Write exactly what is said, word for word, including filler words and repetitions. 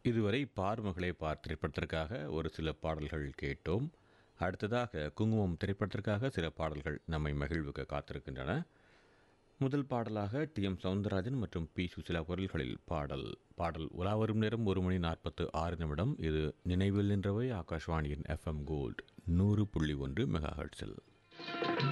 இதுவரை பார்மகளை பார் திரைப்படத்திற்காக ஒரு சில பாடல்கள் கேட்டோம். அடுத்ததாக குங்குமம் திரைப்படத்திற்காக சில பாடல்கள் நம்மை மகிழ்வுக்க காத்திருக்கின்றன. முதல் பாடலாக டி எம் சவுந்தரராஜன் மற்றும் பி சுசிலா குரல்களில் பாடல் பாடல் உலாவரும் நேரம் ஒரு மணி நாற்பத்து ஆறு நிமிடம். இது நினைவில் நின்றவை ஆகாஷ்வாணியின் எஃப்எம் கோல்ட் நூறு புள்ளி ஒன்று மெகா ஹெர்ட்ஸில்.